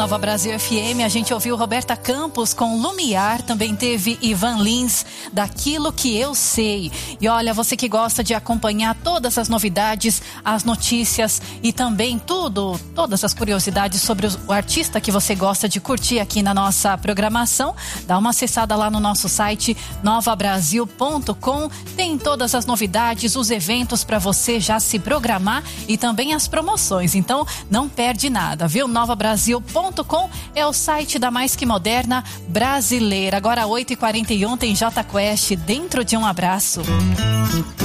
Nova Brasil FM, a gente ouviu Roberta Campos com Lumiar, também teve Ivan Lins, Daquilo Que Eu Sei. E olha, você que gosta de acompanhar todas as novidades, as notícias e também todas as curiosidades sobre o artista que você gosta de curtir aqui na nossa programação, dá uma acessada lá no nosso site novabrasil.com, tem todas as novidades, os eventos para você já se programar e também as promoções, então não perde nada, viu? novabrasil.com é o site da mais que moderna brasileira. Agora 8h41 tem Jota Quest, Dentro de um Abraço.